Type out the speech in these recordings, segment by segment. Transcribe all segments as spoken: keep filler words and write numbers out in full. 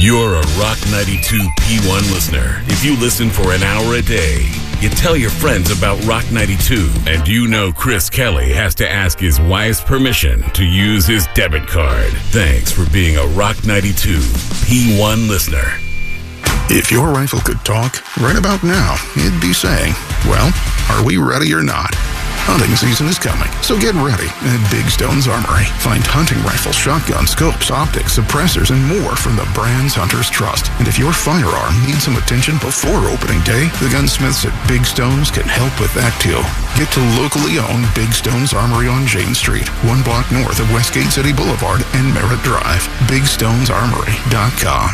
You're a Rock ninety-two P one listener. If you listen for an hour a day, you tell your friends about Rock ninety-two, and you know Chris Kelly has to ask his wife's permission to use his debit card. Thanks for being a Rock ninety-two P one listener. If your rifle could talk, right about now, it'd be saying, well, are we ready or not? Hunting season is coming, so get ready at Big Stone's Armory. Find hunting rifles, shotguns, scopes, optics, suppressors, and more from the brands hunters trust. And if your firearm needs some attention before opening day, the gunsmiths at Big Stone's can help with that too. Get to locally owned Big Stone's Armory on Jane Street, one block north of Westgate City Boulevard and Merritt Drive. big stones armory dot com.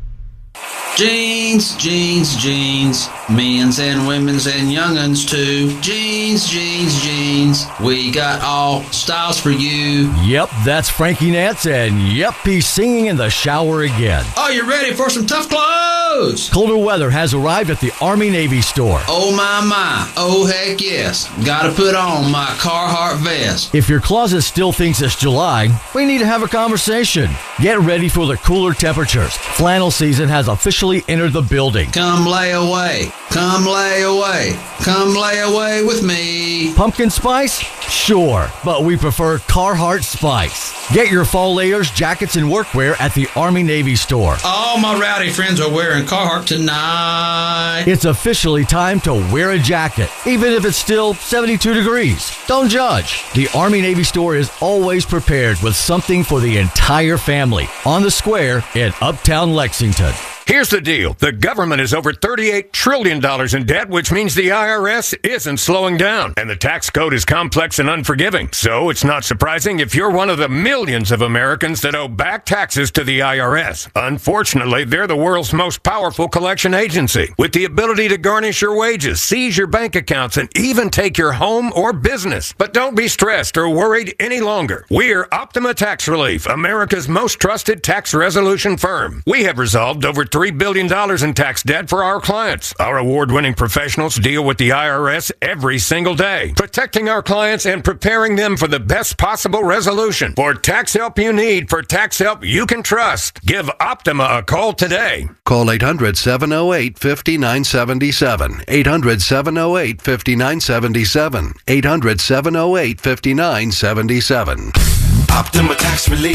Jeans, jeans, jeans, men's and women's and young'uns too. Jeans, jeans, jeans, we got all styles for you. Yep, that's Frankie Nance, and yep, he's singing in the shower again. Are you ready for some tough clothes? Colder weather has arrived at the Army-Navy store. Oh my, my, oh heck yes, gotta put on my Carhartt vest. If your closet still thinks it's July, we need to have a conversation. Get ready for the cooler temperatures. Flannel season has officially entered the building. Come lay away, come lay away, come lay away with me. Pumpkin spice? Sure, but we prefer Carhartt Spice. Get your fall layers, jackets, and workwear at the Army-Navy store. All my rowdy friends are wearing Carhartt tonight. It's officially time to wear a jacket, even if it's still seventy-two degrees. Don't judge. The Army-Navy store is always prepared with something for the entire family on the square in Uptown Lexington. Here's the deal. The government is over thirty-eight trillion dollars in debt, which means the I R S isn't slowing down. And the tax code is complex and unforgiving. So it's not surprising if you're one of the millions of Americans that owe back taxes to the I R S. Unfortunately, they're the world's most powerful collection agency, with the ability to garnish your wages, seize your bank accounts, and even take your home or business. But don't be stressed or worried any longer. We're Optima Tax Relief, America's most trusted tax resolution firm. We have resolved over three billion dollars in tax debt for our clients. Our award-winning professionals deal with the I R S every single day, protecting our clients and preparing them for the best possible resolution. For tax help you need, for tax help you can trust, give Optima a call today. Call eight hundred, seven oh eight, five nine seven seven. eight hundred, seven oh eight, five nine seven seven. eight hundred, seven oh eight, five nine seven seven. Optima Tax Relief.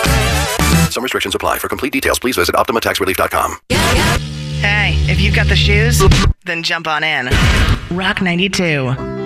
Some restrictions apply. For complete details, please visit optima tax relief dot com. Hey, if you've got the shoes, then jump on in. Rock ninety-two.